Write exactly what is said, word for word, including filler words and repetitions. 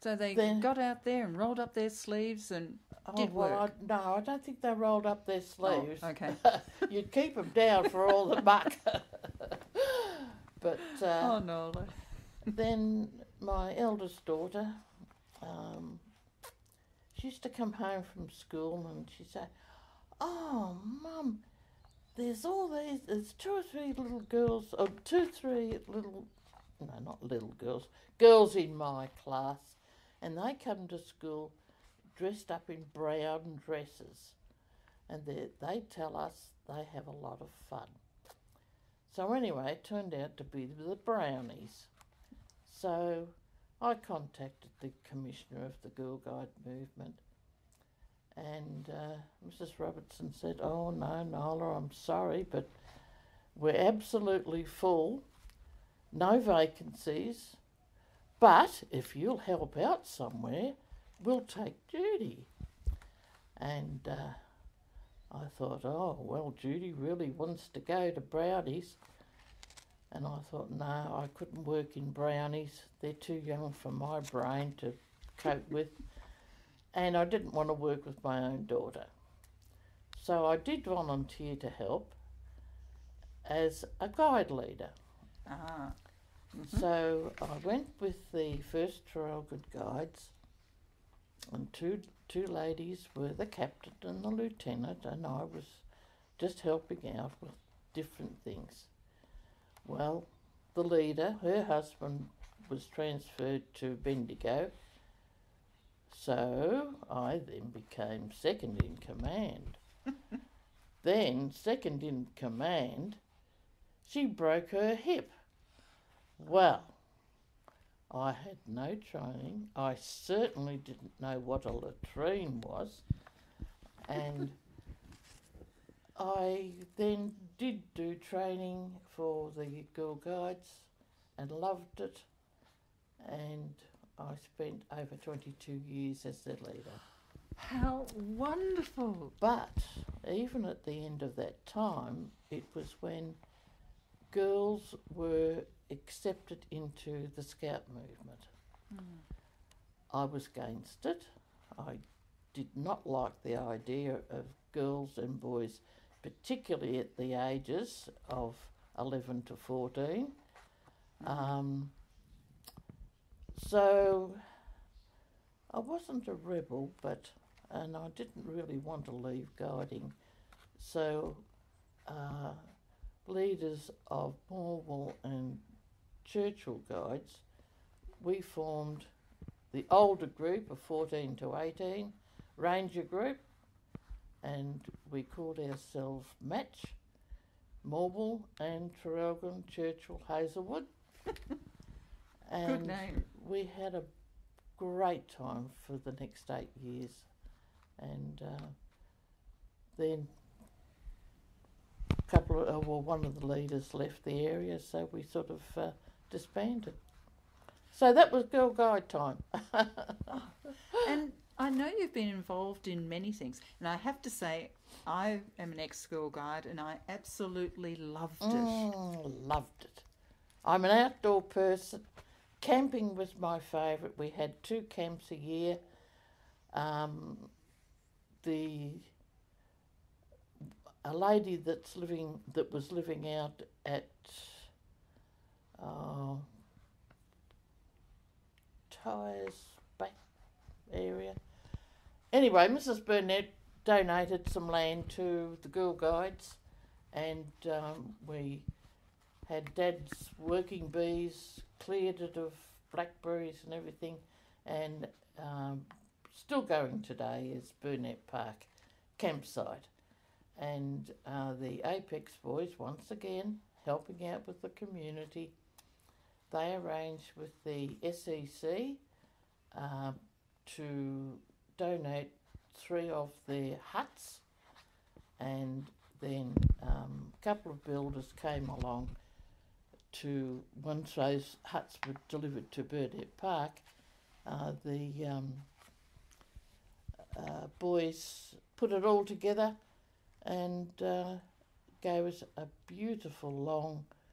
So they Then- got out there and rolled up their sleeves and Oh, did well, work. I, no, I don't think they rolled up their sleeves. Oh, okay. You'd keep them down for all the muck. But uh, Oh, no. then my eldest daughter, um, she used to come home from school and she'd say, "Oh, Mum, there's all these, there's two or three little girls, or two, three little, no, not little girls, girls in my class, and they come to school dressed up in brown dresses, and they they tell us they have a lot of fun." So anyway, it turned out to be the Brownies. So I contacted the commissioner of the Girl Guide movement, and uh, Missus Robertson said, "Oh no, Nola, I'm sorry, but we're absolutely full, no vacancies, but if you'll help out somewhere, we'll take Judy." And uh, I thought, oh, well, Judy really wants to go to Brownies. And I thought, no, I couldn't work in Brownies. They're too young for my brain to cope with. And I didn't want to work with my own daughter. So I did volunteer to help as a guide leader. Ah. Mm-hmm. So I went with the first Traralgon guides, and two two ladies were the captain and the lieutenant, and I was just helping out with different things. Well, the leader, her husband was transferred to Bendigo, so I then became second in command. Then, second in command, she broke her hip. Well, I had no training. I certainly didn't know what a latrine was. And I then did do training for the Girl Guides and loved it. And I spent over twenty-two years as their leader. How wonderful. But even at the end of that time, it was when girls were accepted into the Scout movement. Mm. I was against it. I did not like the idea of girls and boys, particularly at the ages of eleven to fourteen. Um, so I wasn't a rebel, but and I didn't really want to leave guiding. So uh, leaders of Morwell and Churchill Guides, we formed the older group of fourteen to eighteen, Ranger group, and we called ourselves Match, Morwell and Traralgon, Churchill, Hazelwood. And Good name. we had a great time for the next eight years. And uh, then a couple of, uh, well, one of the leaders left the area, so we sort of uh, disbanded. So that was Girl Guide time. And I know you've been involved in many things, and I have to say, I am an ex-Girl Guide, and I absolutely loved it. Mm, loved it. I'm an outdoor person. Camping was my favourite. We had two camps a year. Um, the a lady that's living that was living out at uh, Tyres back area. Anyway, Missus Burnett donated some land to the Girl Guides, and um, we had Dad's working bees, cleared it of blackberries and everything, and um, still going today is Burnett Park campsite. And uh, the Apex boys, once again, helping out with the community, they arranged with the S E C uh, to donate three of their huts, and then um, a couple of builders came along to, once those huts were delivered to Burnett Park, uh, the um, uh, boys put it all together and uh, gave us a beautiful long